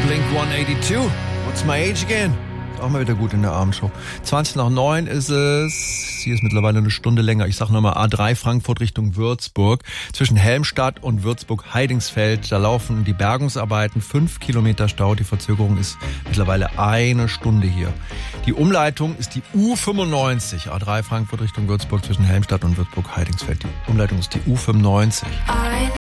Blink 182. What's my age again? Auch mal wieder gut in der Abendshow. 20:09 ist es. Sie ist mittlerweile eine Stunde länger. Ich sag nochmal A3 Frankfurt Richtung Würzburg. Zwischen Helmstadt und Würzburg-Heidingsfeld. Da laufen die Bergungsarbeiten. 5 Kilometer Stau. Die Verzögerung ist mittlerweile eine Stunde hier. Die Umleitung ist die U95. A3 Frankfurt Richtung Würzburg zwischen Helmstadt und Würzburg-Heidingsfeld. Die Umleitung ist die U95.